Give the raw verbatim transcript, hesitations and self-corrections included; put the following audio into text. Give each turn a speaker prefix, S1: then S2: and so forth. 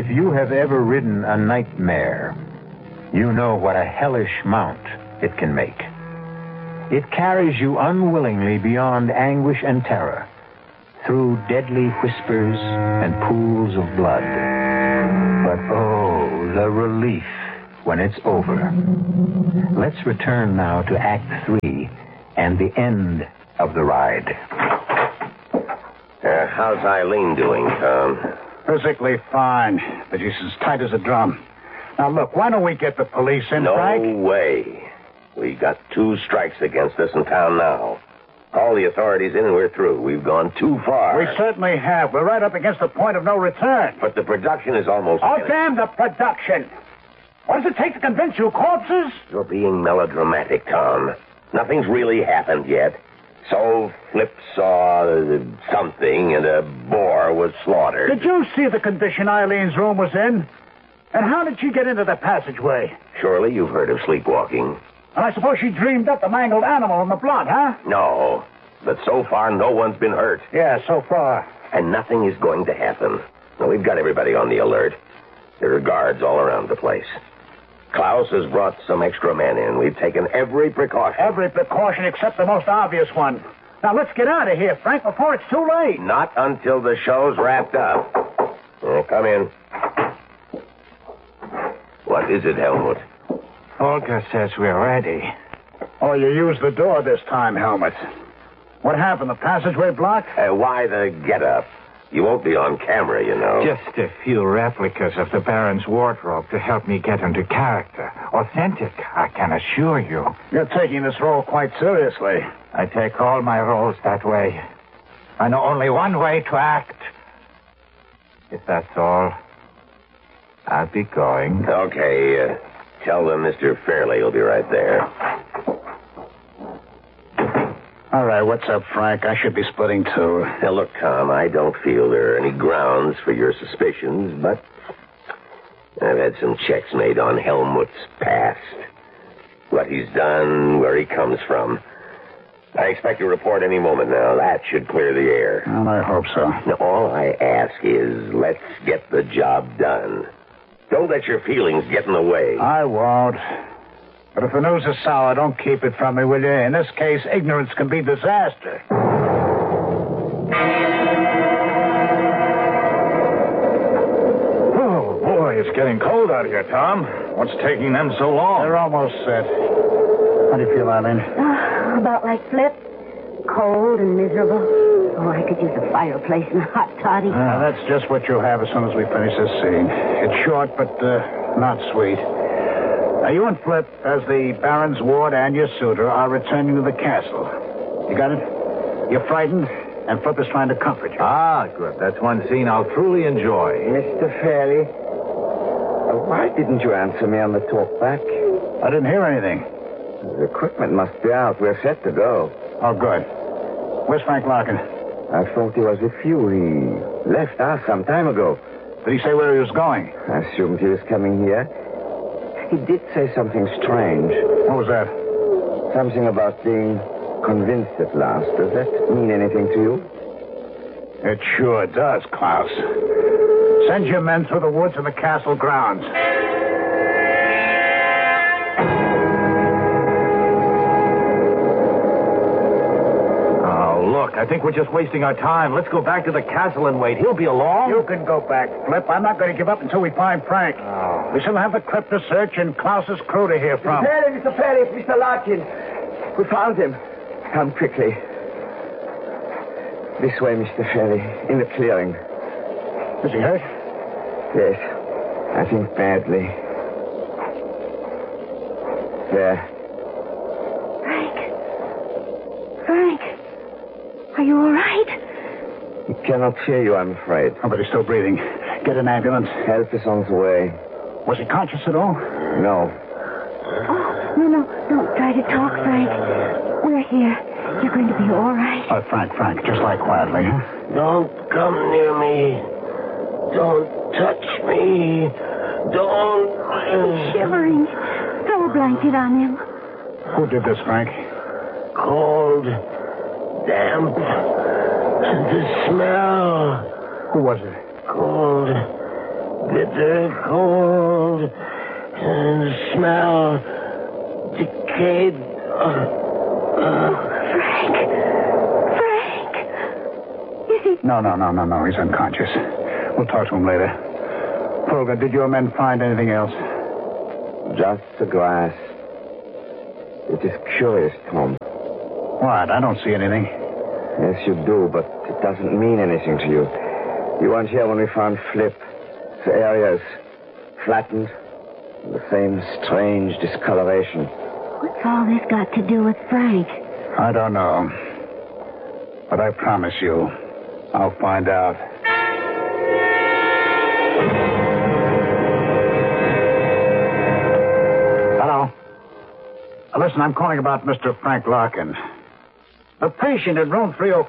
S1: If you have ever ridden a nightmare, you know what a hellish mount it can make. It carries you unwillingly beyond anguish and terror, through deadly whispers and pools of blood. But oh, the relief when it's over. Let's return now to Act Three and the end of the ride.
S2: Uh, how's Eileen doing, Tom?
S3: Physically fine, but she's as tight as a drum. Now, look, why don't we get the police in,
S2: no
S3: Frank?
S2: No way. We got two strikes against us in town now. Call the authorities in and we're through. We've gone too far.
S3: We certainly have. We're right up against the point of no return.
S2: But the production is almost...
S3: Oh,
S2: finished.
S3: damn the production! What does it take to convince you, corpses?
S2: You're being melodramatic, Tom. Nothing's really happened yet. So Flip saw something and a boar was slaughtered.
S3: Did you see the condition Eileen's room was in? And how did she get into the passageway?
S2: Surely you've heard of sleepwalking.
S3: And I suppose she dreamed up the mangled animal and the blood, huh?
S2: No. But so far, no one's been hurt.
S3: Yeah, so far.
S2: And nothing is going to happen. Now, we've got everybody on the alert. There are guards all around the place. Klaus has brought some extra men in. We've taken every precaution.
S3: Every precaution except the most obvious one. Now, let's get out of here, Frank, before it's too late.
S2: Not until the show's wrapped up. Oh, come in. What is it, Helmut?
S1: Olga says we're ready.
S3: Oh, you used the door this time, Helmut. What happened? The passageway blocked?
S2: Uh, why the get-up? You won't be on camera, you know.
S1: Just a few replicas of the Baron's wardrobe to help me get into character. Authentic, I can assure you.
S3: You're taking this role quite seriously.
S1: I take all my roles that way. I know only one way to act. If that's all, I'll be going.
S2: Okay, uh, tell them Mister Fairley will be right there.
S3: All right, what's up, Frank? I should be splitting too.
S2: Now, look, Tom, I don't feel there are any grounds for your suspicions, but I've had some checks made on Helmut's past. What he's done, where he comes from. I expect a report any moment now. That should clear the air.
S3: Well, I hope so.
S2: Now, all I ask is let's get the job done. Don't let your feelings get in the way.
S3: I won't. But if the news is sour, don't keep it from me, will you? In this case, ignorance can be disaster.
S1: Oh, boy, it's getting cold out here, Tom. What's taking them so long?
S3: They're almost set. How do you feel, Eileen?
S4: Uh, about like Flip. Cold and miserable. Oh, I could use a fireplace and a hot toddy.
S3: Uh, that's just what you'll have as soon as we finish this scene. It's short, but uh, not sweet. Now, you and Flip, as the Baron's ward and your suitor, are returning to the castle. You got it? You're frightened, and Flip is trying to comfort you.
S1: Ah, good. That's one scene I'll truly enjoy.
S5: Mister Fairley, why didn't you answer me on the talk back?
S3: I didn't hear anything.
S5: The equipment must be out. We're set to go.
S3: Oh, good. Where's Frank Larkin?
S5: I thought he was with you. He left us some time ago.
S3: Did he say where he was going?
S5: I assumed he was coming here. He did say something strange.
S3: What was that?
S5: Something about being convinced at last. Does that mean anything to you?
S3: It sure does, Klaus. Send your men through the woods and the castle grounds.
S1: Oh, look, I think we're just wasting our time. Let's go back to the castle and wait. He'll be along.
S3: You can go back, Flip. I'm not going to give up until we find Frank.
S1: Oh.
S3: We still have the crypt to search and Klaus's crew to hear from.
S5: Mister Fairley, Mister Fairley, it's Mister Larkin. We found him. Come quickly. This way, Mister Fairley, in the clearing.
S3: Is he hurt?
S5: Yes, I think badly. There.
S4: Frank. Frank. Are you all right?
S5: He cannot hear you, I'm afraid.
S3: Oh, but he's still breathing. Get an ambulance.
S5: Help is on the way.
S3: Was he conscious at all?
S5: No.
S4: Oh, no, no. Don't try to talk, Frank. We're here. You're going to be all right.
S3: Oh, Frank, Frank, just lie quietly, huh?
S2: Don't come near me. Don't touch me. Don't...
S4: He's shivering. Throw a blanket on him.
S3: Who did this, Frank?
S2: Cold. Damp. And the smell.
S3: Who was it?
S2: Cold. bitter cold and smell decayed. Uh, uh.
S4: Frank! Frank! Is he...
S3: No, no, no, no, no. He's unconscious. We'll talk to him later. Folger, did your men find anything else?
S5: Just the grass. It is curious, Tom.
S3: What? I don't see anything.
S5: Yes, you do, but it doesn't mean anything to you. You weren't here when we found Flip. The area is flattened. The same strange discoloration.
S4: What's all this got to do with Frank?
S3: I don't know. But I promise you, I'll find out. Hello. Uh, listen, I'm calling about Mister Frank Larkin. A patient in room three oh